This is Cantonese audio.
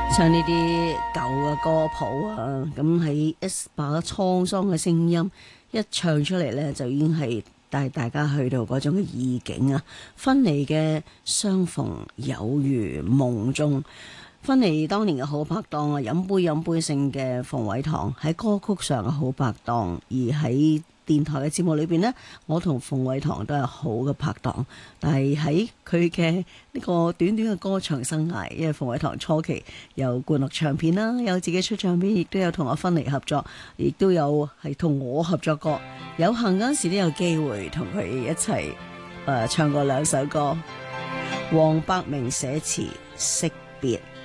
唱呢啲舊嘅歌譜啊，咁喺一把滄桑嘅聲音一唱出嚟呢，就已經係帶大家去到嗰種嘅意境啊！分離嘅相逢有如夢中，分離當年嘅好拍檔啊，飲杯勝嘅馮偉棠喺歌曲上嘅好拍檔，而喺電台嘅節目裏邊呢，我同馮偉棠都係好嘅拍檔，但係喺佢嘅呢個短短嘅歌唱生涯，因為馮偉棠初期有灌錄唱片啦，有自己出唱片，亦都有同阿芬妮合作，亦都有係同我合作過，有幸嗰陣時都有機會同佢一齊唱過2首歌，黃百鳴寫詞惜別